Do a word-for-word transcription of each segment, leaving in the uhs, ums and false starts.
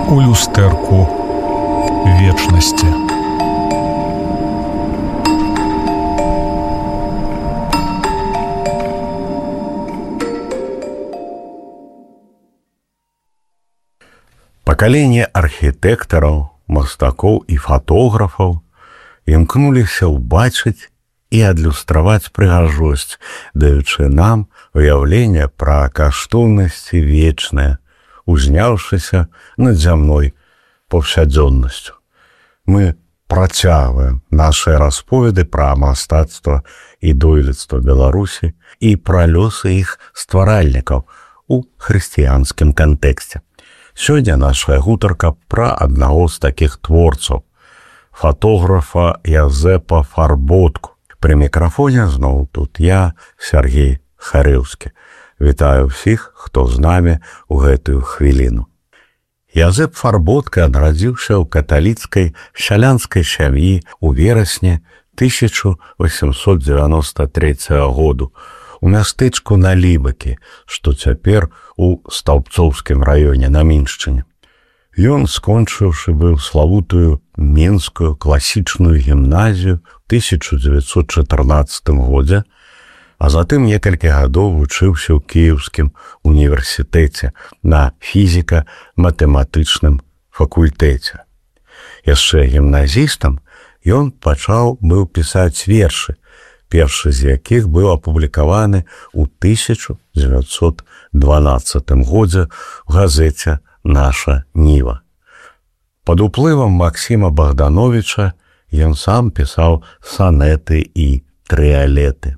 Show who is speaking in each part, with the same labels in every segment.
Speaker 1: у люстэрку вечнасці.
Speaker 2: Пакаленне архітэктараў, мастакоў і фатографаў імкнуліся ўбачыць і адлюстраваць прыгажосць, даючы нам уяўленне пра каштоўнасці вечнае, узняўшыся над зямной паўсядзённасцю. Мы працягваем нашыя расповеды пра мастацтва і дойлідства Беларусі і пра лёсы іх стваральнікаў у хрысціянскім кантэксце. Сёння наша гутарка пра аднаго з такіх творцаў, фатографа Язэпа Фарботку. Пры мікрафоне зноў тут я, Сергей Харыўскі. Вітаю ўсіх, хто з намі ў гэтую хвіліну. Язэп Фарботка нарадзіўся ў каталіцкай сялянскай сям'і ў верасні тысяча восемьсот девяносто третьего году у мястэчку на Лібакі, што цяпер у Стаўбцоўскім раёне на Міншчыне. Ён, скончыўшы быў славутую Менскую класічную гімназію ў тысяча дзевяцьсот чатырнаццатым годзе, а затым некалькі гадоў вучыўся ў Кіеўскім універсітэце на фізіка-матэматычным факультэце. Яшчэ гімназістам ён пачаў быў пісаць вершы, першы з якіх быў апублікаваны ў тысяча дзевяцьсот дванаццатым годзе ў газеце «Наша Ніва». Пад уплывам Максіма Богдановича ён сам пісаў санеты і трыалеты.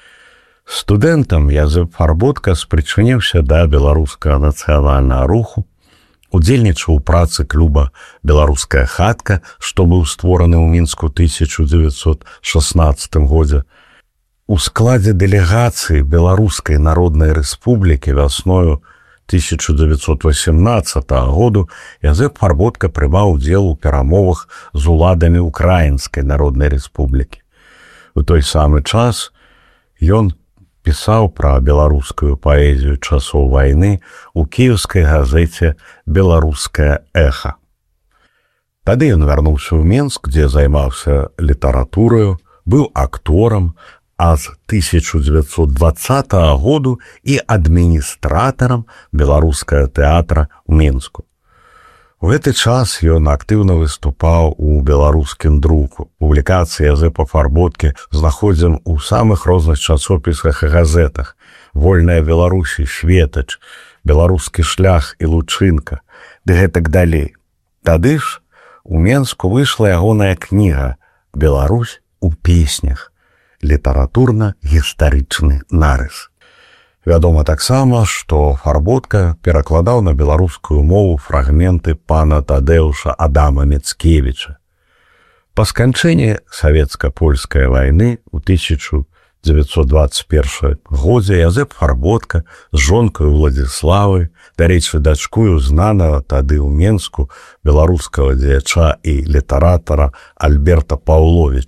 Speaker 2: Студэнтам Язэп Фарботка спрычыніўся да беларускага нацыянальнага руху, удзельнічаў у працы клуба «Беларуская хатка», што быў створаны ў Мінску ў тысяча дзевяцьсот шаснаццатым годзе. У складзе дэлегацыі Беларускай Народнай Рэспублікі вясною тысяча дзевяцьсот восемнаццатага году Язэп Фарботка прымаў удзел у перамовах з уладамі Украінскай Народнай Рэспублікі. У той самы час ён пісаў пра беларускую паэзію часоў вайны у кіеўскай газеце «Беларускае эха». Тады ён вярнуўся ў Менск, дзе займаўся літаратураю, быў акторам, а з тысяча дзевяцьсот дваццатага году і адміністратарам беларускага тэатра ў Мінску. У гэты час ён актыўна выступаў у беларускім друку. Публікацыі Язэпа Фарботкі знаходзім у самых розных часопісах і газетах: «Вольная Беларусі», «Светач», «Беларускі шлях» і «Лучынка», ды гэтак далей. Тады ж у Менску выйшла ягоная кніга «Беларусь у песнях», літаратурна-гістарычны нарыс. Вядома таксама, што Фарботка перакладаў на беларускую мову фрагменты пана Тадэуша Адама Міцкевіча. Па сканчэнні савецка-польскай вайны ў тысяча дзевяцьсот дваццаць першым годзе Язэп Фарботка з жонкай Уладзіславай, дарэчы, дачкою знанага тады ў Менску беларускага дзеяча і літаратара Альберта Паўловіча,